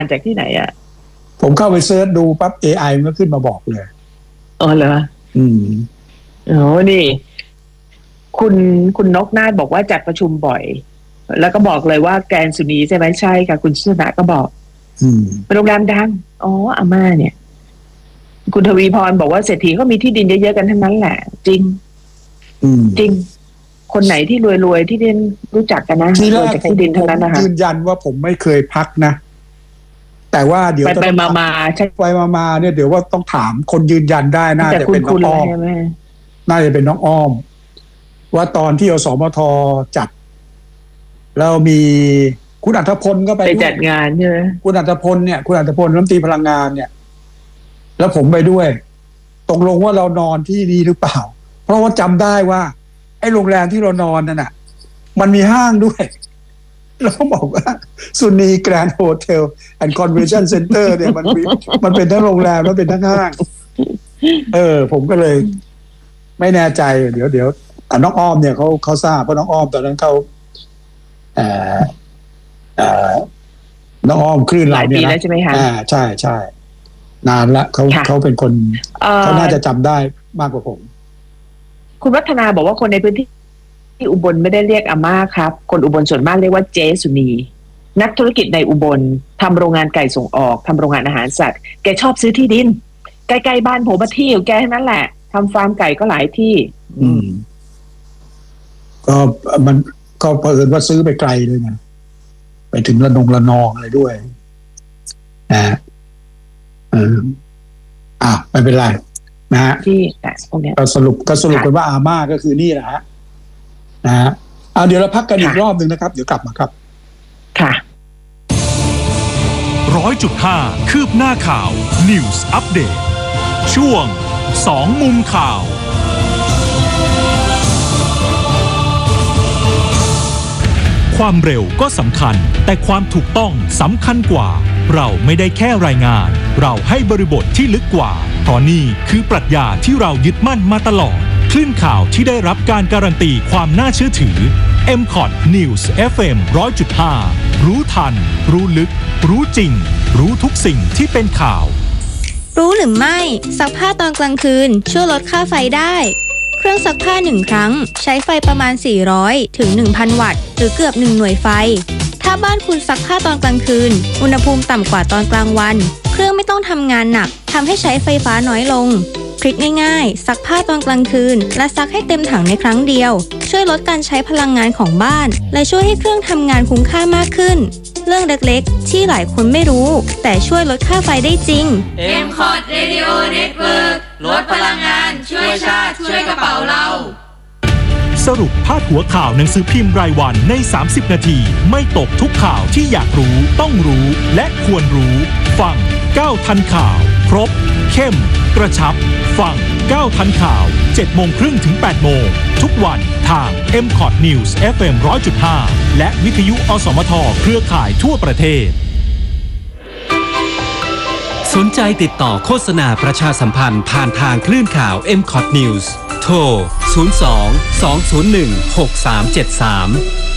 จากที่ไหนอ่ะผมเข้าไปเซิร์ชดูปั๊บ AI มันก็ขึ้นมาบอกเลยอ๋อเหรอโอ้นี่คุณนกนาฏบอกว่าจัดประชุมบ่อยแล้วก็บอกเลยว่าแกรนด์สุนีใช่ไหมใช่ค่ะคุณชนะก็บอกเป็นโรงแรมดังอ๋ออาม่าเนี่ยคุณทวีพรบอกว่าเศรษฐีก็มีที่ดินเยอะๆกันทั้งนั้นแหละจริงจริงคนไหนที่รวยๆที่ดินรู้จักกันนะรวยจากที่ดินทั้งนั้นนะคะยืนยันว่าผมไม่เคยพักนะแต่ว่าเดี๋ยวไปมาใช่ไปมาเนี่ยเดี๋ยวว่าต้องถามคนยืนยันได้น่าจะเป็นน้องอ้อมน่าจะเป็นน้องอ้อมว่าตอนที่อสมทจัดแล้วมีคุณอัธพลก็ไปจัดงานใช่ไหมคุณอัธพลรัฐมนตรีพลังงานเนี่ยแล้วผมไปด้วยตกลงว่าเรานอนที่นี่หรือเปล่าเพราะว่าจำได้ว่าไอ้โรงแรมที่เรานอนนั่นน่ะมันมีห้างด้วยเราบอกว่าซุนีแกรนด์โฮเทลแอนด์คอนเวนชั่นเซ็นเตอร์เนี่ยมันเป็นทั้งโรงแรมแล้วเป็นทั้งห้างผมก็เลยไม่แน่ใจเดี๋ยวน้องอ้อมเนี่ยเขาทราบเพราะน้องอ้อมตอนนั้นเขาน้องอ้อมคลื่นเราเนี่ยนะใช่ไหมคะใช่นานละเขาเป็นคนเขาน่าจะจำได้มากกว่าผมคุณวัฒนาบอกว่าคนในพื้นที่อุบลไม่ได้เรียกอาม่าครับคนอุบลส่วนมากเรียกว่าเจสุนีนักธุรกิจในอุบลทำโรงงานไก่ส่งออกทำโรงงานอาหารสัตว์แกชอบซื้อที่ดินใกล้ๆบ้านผมมาที่อยู่แกนั่นแหละทำฟาร์มไก่ก็หลายที่ก็มันก็เผอิญว่าซื้อไปไกลเลยไงไปถึงระนองอะไรด้วยไม่เป็นไรนะฮะที่ก็สรุปกันว่าอาม่าก็คือนี่แหละฮะนะฮะเดี๋ยวเราพักกันอีกรอบหนึ่งนะครับเดี๋ยวกลับมาครับค่ะ 100.5 คืบหน้าข่าว News Update ช่วง2มุมข่าวความเร็วก็สำคัญแต่ความถูกต้องสำคัญกว่าเราไม่ได้แค่รายงานเราให้บริบทที่ลึกกว่าเพราะนี่คือปรัชญาที่เรายึดมั่นมาตลอดคลื่นข่าวที่ได้รับการการันตีความน่าเชื่อถือ MCOT News FM 100.5 รู้ทันรู้ลึกรู้จริงรู้ทุกสิ่งที่เป็นข่าวรู้หรือไม่ซักผ้าตอนกลางคืนช่วยลดค่าไฟได้เครื่องซักผ้า1ครั้งใช้ไฟประมาณ400ถึง 1,000 วัตต์หรือเกือบ1หน่วยไฟถ้าบ้านคุณซักผ้าตอนกลางคืนอุณหภูมิต่ำกว่าตอนกลางวันเครื่องไม่ต้องทำงานหนักทำให้ใช้ไฟฟ้าน้อยลงทริคง่ายๆซักผ้าตอนกลางคืนและซักให้เต็มถังในครั้งเดียวช่วยลดการใช้พลังงานของบ้านและช่วยให้เครื่องทำงานคุ้มค่ามากขึ้นเรื่องเล็กๆที่หลายคนไม่รู้แต่ช่วยลดค่าไฟได้จริง MCOT Radio Network ลดพลังงานช่วยชาติช่วยกระเป๋าเราสรุปพาดหัวข่าวหนังสือพิมพ์รายวันใน30นาทีไม่ตกทุกข่าวที่อยากรู้ต้องรู้และควรรู้ฟัง9ทันข่าวครบเข้มกระชับฟัง9ทันข่าว 7:30 ถึง 8:00 ทุกวันทาง MCOT News FM 100.5 และวิทยุอสมทเครือข่ายทั่วประเทศสนใจติดต่อโฆษณาประชาสัมพันธ์ผ่านทางคลื่นข่าว MCOT News โทร 02 201 6373